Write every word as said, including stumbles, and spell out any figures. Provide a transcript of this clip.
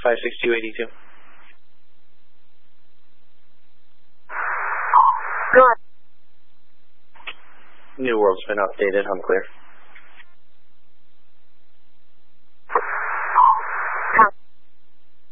five six two eight two. Good. New World's been updated. I'm clear.